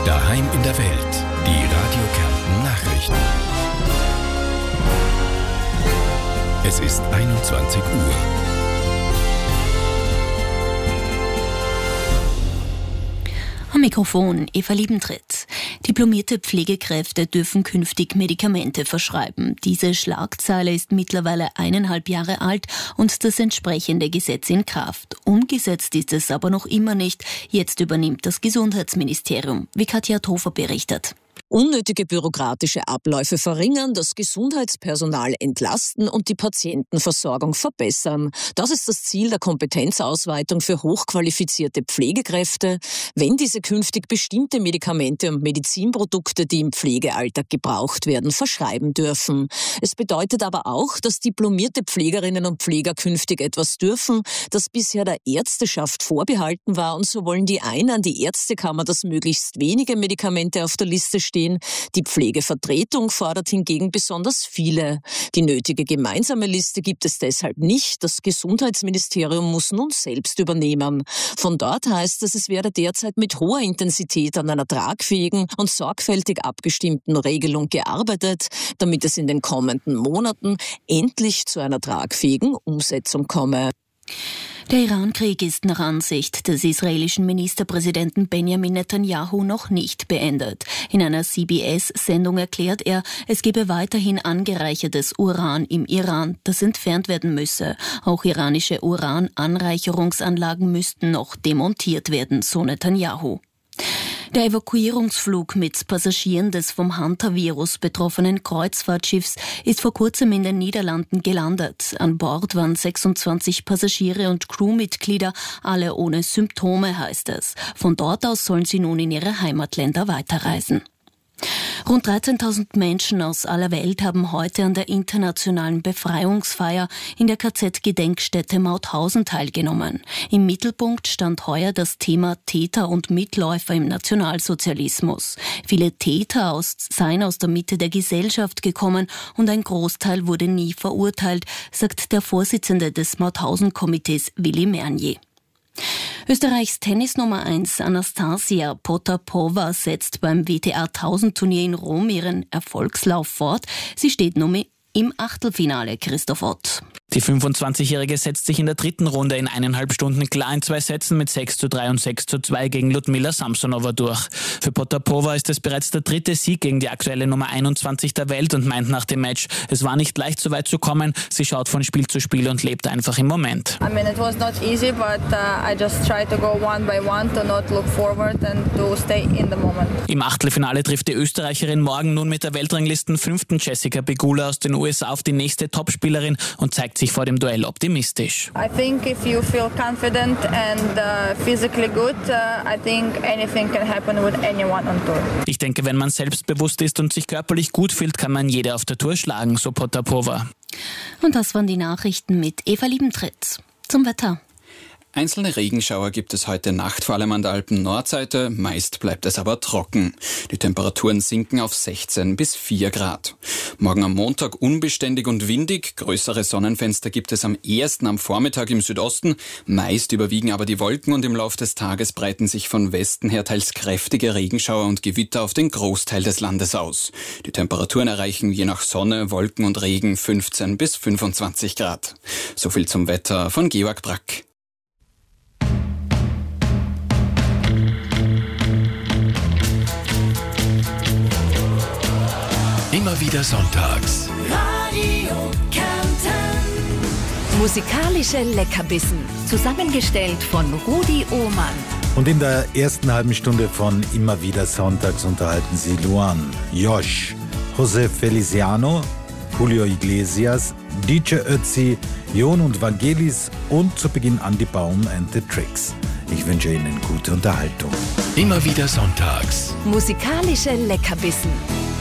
Daheim in der Welt. Die Radio Kärnten Nachrichten. Es ist 21 Uhr. Am Mikrofon Eva Liebentritt. Diplomierte Pflegekräfte dürfen künftig Medikamente verschreiben. Diese Schlagzeile ist mittlerweile 1,5 Jahre alt und das entsprechende Gesetz in Kraft. Umgesetzt ist es aber noch immer nicht. Jetzt übernimmt das Gesundheitsministerium, wie Katja Thofer berichtet. Unnötige bürokratische Abläufe verringern, das Gesundheitspersonal entlasten und die Patientenversorgung verbessern. Das ist das Ziel der Kompetenzausweitung für hochqualifizierte Pflegekräfte, wenn diese künftig bestimmte Medikamente und Medizinprodukte, die im Pflegealltag gebraucht werden, verschreiben dürfen. Es bedeutet aber auch, dass diplomierte Pflegerinnen und Pfleger künftig etwas dürfen, das bisher der Ärzteschaft vorbehalten war, und so wollen die einen an die Ärztekammer, dass möglichst wenige Medikamente auf der Liste stehen. Die Pflegevertretung fordert hingegen besonders viele. Die nötige gemeinsame Liste gibt es deshalb nicht. Das Gesundheitsministerium muss nun selbst übernehmen. Von dort heißt es, es werde derzeit mit hoher Intensität an einer tragfähigen und sorgfältig abgestimmten Regelung gearbeitet, damit es in den kommenden Monaten endlich zu einer tragfähigen Umsetzung komme. Der Iran-Krieg ist nach Ansicht des israelischen Ministerpräsidenten Benjamin Netanyahu noch nicht beendet. In einer CBS-Sendung erklärt er, es gebe weiterhin angereichertes Uran im Iran, das entfernt werden müsse. Auch iranische Urananreicherungsanlagen müssten noch demontiert werden, so Netanyahu. Der Evakuierungsflug mit Passagieren des vom Hantavirus betroffenen Kreuzfahrtschiffs ist vor kurzem in den Niederlanden gelandet. An Bord waren 26 Passagiere und Crewmitglieder, alle ohne Symptome, heißt es. Von dort aus sollen sie nun in ihre Heimatländer weiterreisen. Rund 13.000 Menschen aus aller Welt haben heute an der internationalen Befreiungsfeier in der KZ-Gedenkstätte Mauthausen teilgenommen. Im Mittelpunkt stand heuer das Thema Täter und Mitläufer im Nationalsozialismus. Viele Täter seien aus der Mitte der Gesellschaft gekommen und ein Großteil wurde nie verurteilt, sagt der Vorsitzende des Mauthausen-Komitees Willi Mernier. Österreichs Tennis Nummer 1 Anastasia Potapova setzt beim WTA 1000-Turnier in Rom ihren Erfolgslauf fort. Sie steht nun im Achtelfinale, Christoph Ott. Die 25-Jährige setzt sich in der dritten Runde in 1,5 Stunden klar in 2 Sätzen mit 6:3 und 6:2 gegen Ludmila Samsonova durch. Für Potapova ist es bereits der 3. Sieg gegen die aktuelle Nummer 21 der Welt und meint nach dem Match, es war nicht leicht, so weit zu kommen. Sie schaut von Spiel zu Spiel und lebt einfach im Moment. It was not easy, but I just try to go one by one, to not look forward and to stay in the moment. Im Achtelfinale trifft die Österreicherin morgen nun mit der Weltranglisten 5. Jessica Pegula aus den USA auf die nächste Topspielerin und zeigt sich vor dem Duell optimistisch. I think if you feel confident and physically good, I think anything can happen with anyone on tour. Ich denke, wenn man selbstbewusst ist und sich körperlich gut fühlt, kann man jede auf der Tour schlagen, so Potapova. Und das waren die Nachrichten mit Eva Liebentritt. Zum Wetter. Einzelne Regenschauer gibt es heute Nacht, vor allem an der Alpen-Nordseite. Meist bleibt es aber trocken. Die Temperaturen sinken auf 16 bis 4 Grad. Morgen am Montag unbeständig und windig. Größere Sonnenfenster gibt es am ehesten am Vormittag im Südosten. Meist überwiegen aber die Wolken und im Lauf des Tages breiten sich von Westen her teils kräftige Regenschauer und Gewitter auf den Großteil des Landes aus. Die Temperaturen erreichen je nach Sonne, Wolken und Regen 15 bis 25 Grad. So viel zum Wetter von Georg Brack. Immer wieder sonntags. Radio Kärnten. Musikalische Leckerbissen. Zusammengestellt von Rudi Ohmann. Und in der ersten halben Stunde von Immer wieder sonntags unterhalten Sie Luan, Josh, José Feliciano, Julio Iglesias, DJ Ötzi, Jon und Vangelis und zu Beginn Andy Baum and the Tricks. Ich wünsche Ihnen gute Unterhaltung. Immer wieder sonntags. Musikalische Leckerbissen.